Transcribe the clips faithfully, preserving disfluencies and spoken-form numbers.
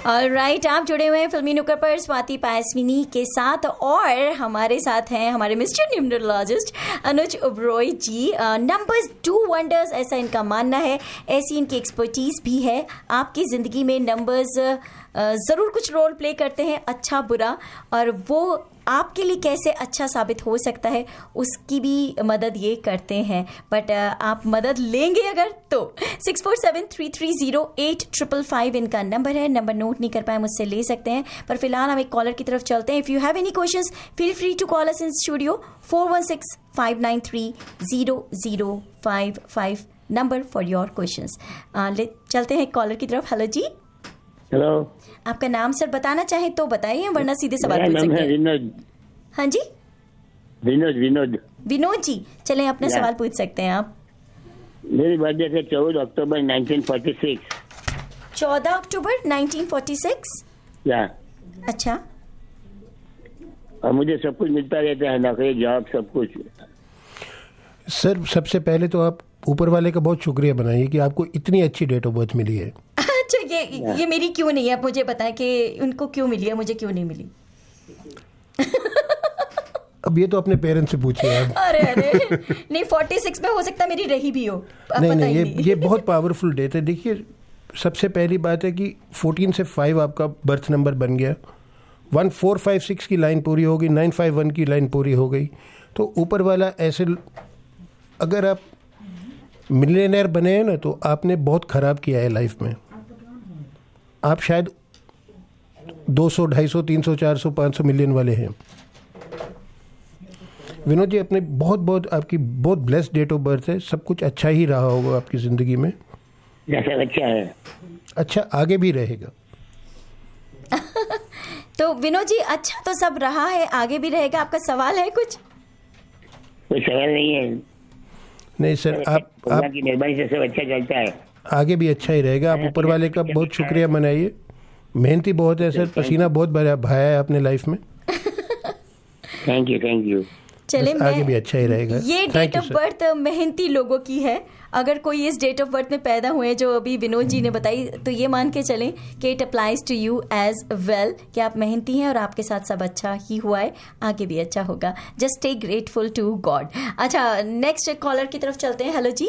Alright, आप जुड़े हुए हैं फिल्मी नुक्कड़ पर स्वाति पायस्विनी के साथ और हमारे साथ हैं हमारे mister numerologist Anuj Oberoi ji. Numbers do wonders, ऐसा इनका मानना है, ऐसी इनकी एक्सपर्टीज भी है। आपकी ज़िंदगी में नंबर्स ज़रूर कुछ रोल प्ले करते हैं, अच्छा बुरा, और वो आपके लिए कैसे अच्छा साबित हो सकता है उसकी भी मदद ये करते हैं। बट आप मदद लेंगे अगर तो six four seven three three zero eight triple five इनका नंबर है। नंबर नोट नहीं कर पाए मुझसे ले सकते हैं, पर फिलहाल हम एक कॉलर की तरफ चलते हैं। If you have any questions feel free to call us in studio four one six five nine three zero zero five five number for your questions. चलते हैं एक कॉलर की तरफ। हेलो जी। हेलो, आपका नाम सर बताना चाहे तो बताइए, वरना सीधे सवाल पूछ सकते हैं। विनोद। हाँ जी, विनोद विनोद विनोद जी, चलें अपना या। सवाल पूछ सकते हैं आप। मेरी बर्थडे है चौदह अक्टूबर नाइनटीन फोर्टी सिक्स। चौदह अक्टूबर नाइनटीन फोर्टी सिक्स। या, अच्छा, और मुझे सब कुछ मिलता रहता है, नौकरी जॉब सब कुछ। सर सबसे पहले तो आप ऊपर वाले का बहुत शुक्रिया बनाइए कि आपको इतनी अच्छी डेट ऑफ बर्थ मिली है। अच्छा, ये ये मेरी क्यों नहीं है, आप मुझे बताएं कि उनको क्यों मिली है, मुझे क्यों नहीं मिली। अब ये तो अपने पेरेंट्स से पूछिए आप। अरे अरे नहीं, फोर्टी सिक्स में हो सकता मेरी रही भी हो। नहीं नहीं, ये ये बहुत पावरफुल डेट है। देखिए, सबसे पहली बात है कि फोर्टीन से फाइव आपका बर्थ नंबर बन गया, वन फोर फाइव सिक्स की लाइन पूरी हो गई, नाइन फाइव वन की लाइन पूरी हो गई। तो ऊपर वाला ऐसे, अगर आप मिलियनेयर बने हैं ना तो आपने बहुत ख़राब किया है लाइफ में। आप शायद दो सौ, ढाई सौ, तीन सौ, चार सौ, पाँच सौ मिलियन वाले हैं। विनोद जी, अपने बहुत बहुत आपकी बहुत ब्लेस्ड डेट ऑफ बर्थ है। सब कुछ अच्छा ही रहा होगा आपकी ज़िंदगी में। जैसा अच्छा है, अच्छा आगे भी रहेगा। तो विनोद जी, अच्छा तो सब रहा है, आगे भी रहेगा। आपका सवाल है कुछ? कोई सवाल नहीं है। नहीं सर, आप आप की मेहरबानी से सब अच्छा चलता है, आगे भी अच्छा ही रहेगा। आप ऊपर वाले का बहुत शुक्रिया मनाइए। मेहनती बहुत है सर, पसीना बहुत भरा भाया है अपने लाइफ में। Thank you thank you. चले, आगे भी अच्छा ही रहेगा। ये डेट ऑफ बर्थ मेहनती लोगों की है। अगर कोई इस डेट ऑफ बर्थ में पैदा हुए जो अभी विनोद जी ने बताई, तो ये मान के चलें कि it applies to you as well, कि आप मेहनती हैं और आपके साथ सब अच्छा ही हुआ है, आगे भी अच्छा होगा। Just stay grateful to God. अच्छा, नेक्स्ट कॉलर की तरफ चलते हैं। हेलो जी।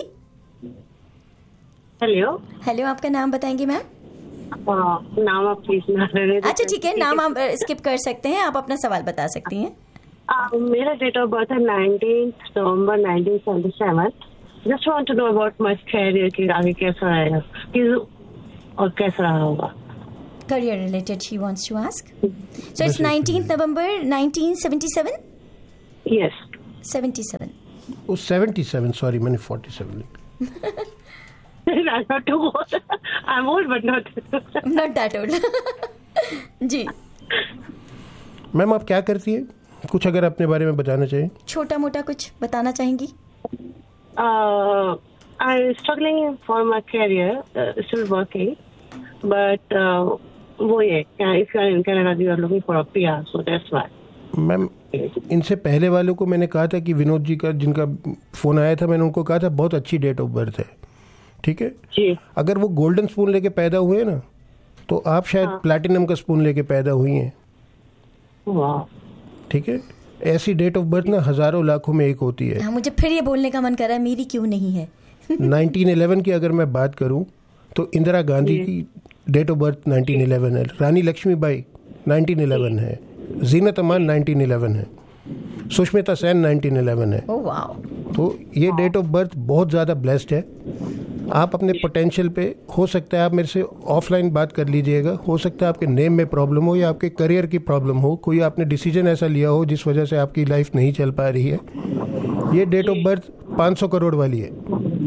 हेलो हेलो, आपका नाम बताएंगे मैम? नाम आप प्लीज। अच्छा ठीक है, नाम आप स्किप कर सकते हैं, आप अपना सवाल बता सकती हैं। Uh, मेरा डेट ऑफ बर्थ है nineteenth November nineteen seventy seven. Just want to know about my career, कि आगे कैसा रहेगा और कैसा रहा होगा। Career related she wants to ask. So it's nineteenth November nineteen seventy-seven? Yes. seventy-seven. O seventy seven, sorry मैंने फोर्टी सेवन लिखा। I'm not too old. I'm old but not Not that old. Ji. Ma'am आप क्या करती है, कुछ अगर अपने बारे में बताना चाहिए? छोटा मोटा कुछ बताना चाहेंगी? uh, I'm struggling for my career, uh, still working, but uh, वो ये if you're in Canada you are looking for a P R, so that's why. Ma'am, इनसे पहले वालों को मैंने कहा था कि विनोद जी का जिनका फ़ोन आया था, मैंने उनको कहा था बहुत अच्छी डेट ऑफ बर्थ है, ठीक है जी। अगर वो गोल्डन स्पून लेके पैदा हुए ना, तो आप शायद हाँ। प्लैटिनम का स्पून लेके पैदा हुई हैं, वाह। ठीक है। ऐसी डेट ऑफ बर्थ ना हज़ारों लाखों में एक होती है। हाँ, मुझे फिर ये बोलने का मन कर रहा है, मेरी क्यों नहीं है। नाइनटीन इलेवन की अगर मैं बात करूं तो इंदिरा गांधी की date of birth nineteen eleven है, रानी लक्ष्मीबाई नाइनटीन इलेवन है, जीनत अमान नाइनटीन इलेवन है, सुष्मिता सेन नाइनटीन इलेवन है। Oh wow. तो ये डेट ऑफ बर्थ बहुत ज़्यादा ब्लेस्ड है। आप अपने पोटेंशियल पे, हो सकता है आप मेरे से ऑफलाइन बात कर लीजिएगा, हो सकता है आपके नेम में प्रॉब्लम हो या आपके करियर की प्रॉब्लम हो, कोई आपने डिसीजन ऐसा लिया हो जिस वजह से आपकी लाइफ नहीं चल पा रही है। ये डेट ऑफ बर्थ पाँच सौ करोड़ वाली है,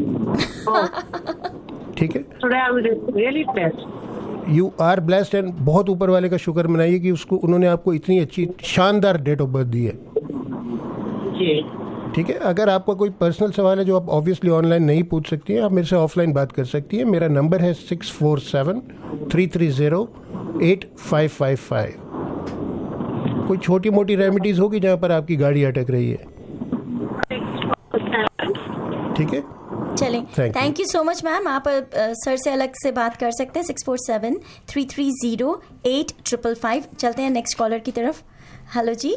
ठीक है। यू आर ब्लेस्ड एंड बहुत ऊपर वाले का शुक्र मनाइए कि उसको उन्होंने आपको इतनी अच्छी शानदार डेट ऑफ बर्थ दी है, ठीक है। अगर आपका कोई पर्सनल सवाल है जो आप ऑब्वियसली ऑनलाइन नहीं पूछ सकती हैं, आप मेरे से ऑफलाइन बात कर सकती हैं। मेरा नंबर है six four seven three three zero eight five five five. कोई छोटी मोटी रेमेडीज होगी जहाँ पर आपकी गाड़ी अटक रही है, ठीक है। चलें, Thank you. Thank you so much ma'am. आप uh, सर से अलग से बात कर सकते हैं six four seven three three zero eight triple five. चलते हैं नेक्स्ट कॉलर की तरफ। हेलो जी।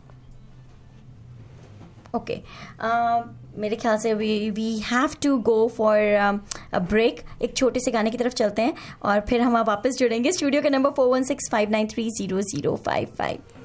Okay okay. uh, मेरे ख्याल से we we have to go for a break. एक छोटे से गाने की तरफ चलते हैं और फिर हम वापस जुड़ेंगे। स्टूडियो का number four one six five nine three zero zero five five.